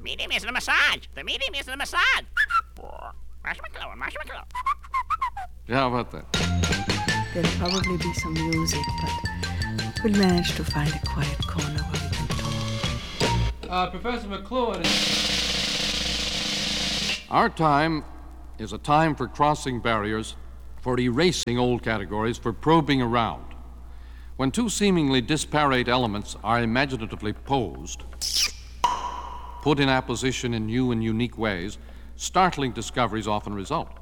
medium is the massage. The medium is the massage. Marshmallow, marshmallow. Yeah, how about that? There'll probably be some music, but we'll manage to find a quiet corner where we can talk. Professor McLuhan. Our time is a time for crossing barriers, for erasing old categories, for probing around. When two seemingly disparate elements are imaginatively posed, put in apposition in new and unique ways, startling discoveries often result.